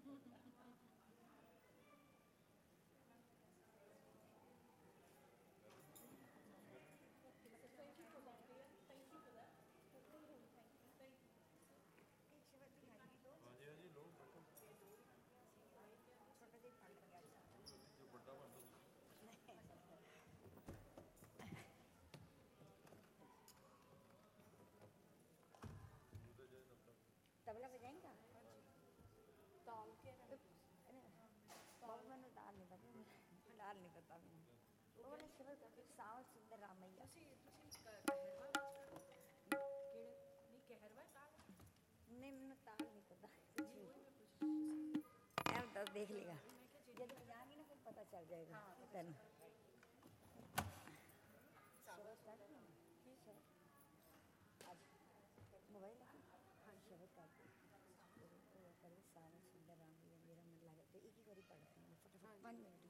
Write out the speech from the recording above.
ਹਾਂਜੀ ਹਾਂਜੀ ਲੋ ਬੈਠੋ ਜੋ ਵੱਡਾ ਬਣ दूसरे जगह तब तक तबला बजाएंगा ताल के बाबू मैंने ताल नहीं पता ताल नहीं पता मैंने वो वाला शब्द सावन सुंदर रामैया ਤੁਸੀਂ ਕਹਿਰਵਾ ਕਿਹੜੇ ਨਹੀਂ ਕਹਿਰਵਾ ਤਾਲ नहीं मैंने ताल नहीं पता कुछ भी अब तो देख लेगा जब बजाएंगे ना फिर पता चल जाएगा तेन शब्द स्टार्ट आज मोबाइल हाँ शब्द करते सावन सुंदर रामैया मेरा मन लगा तो एक ही बारी पढ़ते हैं फटाफट 5 मिनट